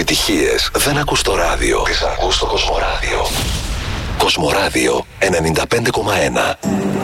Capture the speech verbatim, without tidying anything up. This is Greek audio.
επιτυχίες δεν ακούς στο ράδιο. Τις ακούς στο Κοσμοράδιο. Κοσμοράδιο ενενήντα πέντε κόμμα ένα.